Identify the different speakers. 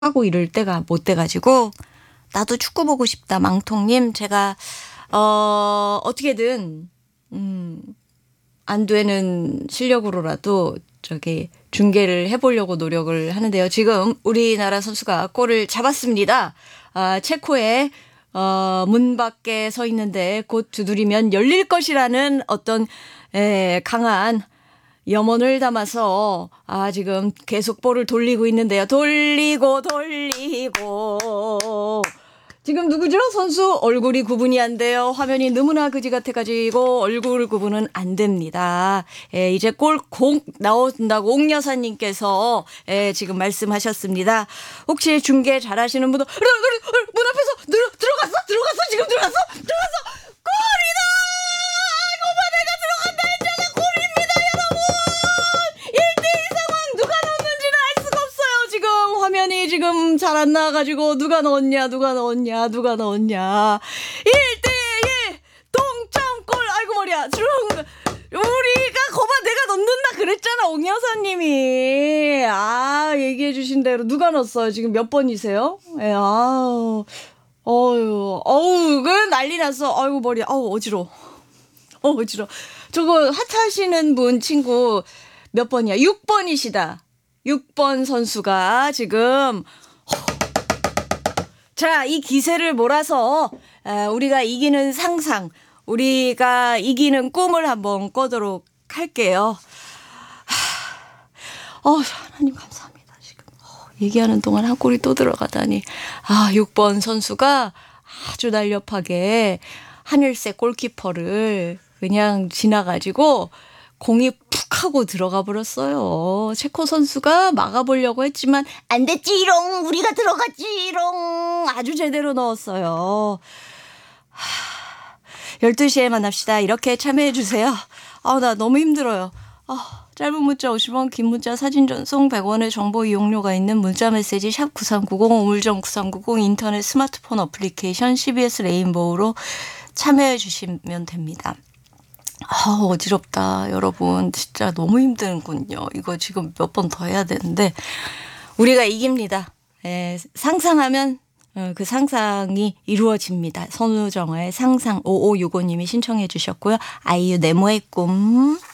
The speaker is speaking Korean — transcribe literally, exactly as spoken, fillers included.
Speaker 1: 하고 이럴 때가 못 돼가지고 나도 축구 보고 싶다. 망통님 제가 어 어떻게든 음 안 되는 실력으로라도 저기 중계를 해보려고 노력을 하는데요. 지금 우리나라 선수가 골을 잡았습니다. 아, 체코의 어, 문 밖에 서 있는데 곧 두드리면 열릴 것이라는 어떤 에, 강한 염원을 담아서 아 지금 계속 볼을 돌리고 있는데요. 돌리고 돌리고 지금 누구죠? 선수 얼굴이 구분이 안 돼요. 화면이 너무나 그지 같아가지고 얼굴 구분은 안 됩니다. 예, 이제 골 공 나온다고 옥 여사님께서 예, 지금 말씀하셨습니다. 혹시 중계 잘하시는 분들 문 앞에서 들어, 들어갔어? 들어갔어? 지금 들어갔어? 들어갔어? 골이다! 아이고 봐 내가 들어간다 했잖아. 골입니다 여러분. 일 대일 상황 누가 넣었는지는 알 수가 없어요. 지금 화면이 지금 잘 안 나와가지고 누가 넣었냐 누가 넣었냐 누가 넣었냐. 일 대일 동점골. 아이고 머리야. 중 우리가 거봐 내가 넣는다 그랬잖아. 옥 여사님이. 아 얘기해 주신 대로 누가 넣었어요. 지금 몇 번이세요? 예, 아우 어유 어우 그 난리 났어. 아이고 머리. 아우 어지러워. 어 어지러워. 저거 하차하시는 분 친구 몇 번이야? 육 번이시다. 육 번 선수가 지금 자, 이 기세를 몰아서 우리가 이기는 상상, 우리가 이기는 꿈을 한번 꿔도록 할게요. 어, 하나님 감사합니다. 지금 어, 얘기하는 동안 한 골이 또 들어가다니. 아, 육 번 선수가 아주 날렵하게 하늘색 골키퍼를 그냥 지나가지고 공이 푹 하고 들어가 버렸어요. 체코 선수가 막아보려고 했지만 안 됐지롱. 우리가 들어갔지롱. 아주 제대로 넣었어요. 열두 시에 만납시다. 이렇게 참여해 주세요. 아, 나 너무 힘들어요. 아, 짧은 문자 오십 원, 긴 문자 사진 전송 백 원의 정보 이용료가 있는 문자 메시지 샵 구삼구공, 우물정 구삼구공, 인터넷 스마트폰 어플리케이션 씨비에스 레인보우로 참여해 주시면 됩니다. 아, 어지럽다. 여러분, 진짜 너무 힘든군요. 이거 지금 몇 번 더 해야 되는데, 우리가 이깁니다. 예, 상상하면 그 상상이 이루어집니다. 선우정아의 상상 오오육오 님이 신청해 주셨고요. 아이유 네모의 꿈.